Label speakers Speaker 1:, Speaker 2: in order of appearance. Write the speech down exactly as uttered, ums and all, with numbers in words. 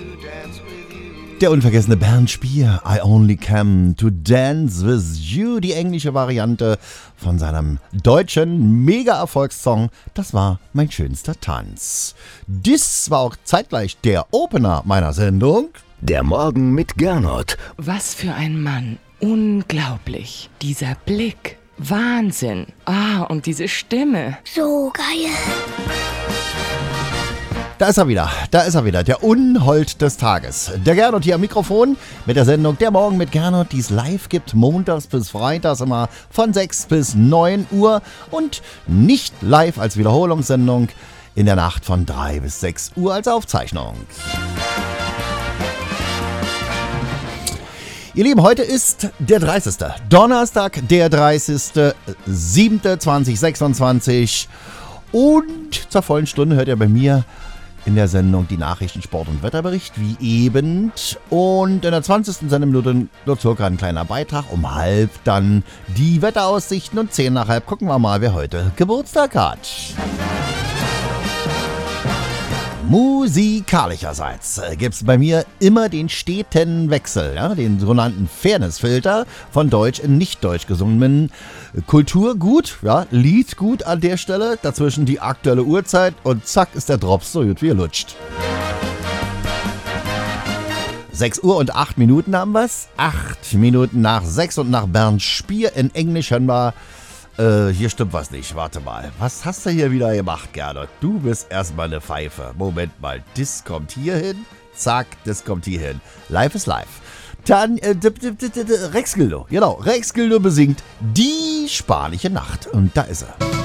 Speaker 1: Der unvergessene Bernd Spier, I Only Come to Dance with You, die englische Variante von seinem deutschen Mega-Erfolgssong, das war Mein schönster Tanz. Dies war auch zeitgleich der Opener meiner Sendung.
Speaker 2: Der Morgen mit Gernot.
Speaker 3: Was für ein Mann, unglaublich, dieser Blick, Wahnsinn, ah, und diese Stimme.
Speaker 4: So geil.
Speaker 1: Da ist er wieder, da ist er wieder, der Unhold des Tages. Der Gernot hier am Mikrofon mit der Sendung Der Morgen mit Gernot, die es live gibt, montags bis freitags immer von sechs bis neun Uhr und nicht live als Wiederholungssendung in der Nacht von drei bis sechs Uhr als Aufzeichnung. Ihr Lieben, heute ist der dreißigste Donnerstag, der dreißigster siebter zweitausendsechsundzwanzig und zur vollen Stunde hört ihr bei mir in der Sendung die Nachrichten, Sport und Wetterbericht, wie eben. Und in der zwanzigsten Sendeminute nur circa ein kleiner Beitrag. Um halb dann die Wetteraussichten und zehn nach halb gucken wir mal, wer heute Geburtstag hat. Musikalischerseits gibt es bei mir immer den steten Wechsel, ja, den sogenannten Fairness-Filter von Deutsch in Nicht-Deutsch gesungenen Kulturgut, ja, Liedgut an der Stelle, dazwischen die aktuelle Uhrzeit und zack ist der Drops so gut wie er lutscht. sechs Uhr und acht Minuten haben wir's, acht Minuten nach sechs und nach Bernd Spier in Englisch hören wir. Äh, hier stimmt was nicht. Warte mal. Was hast du hier wieder gemacht, Gernot? Du bist erstmal eine Pfeife. Moment mal. Das kommt hier hin. Zack, das kommt hier hin. Live ist live. Dann äh, d- d- d- d- Rex Gildo. Genau. Rex Gildo besingt Die spanische Nacht. Und da ist er.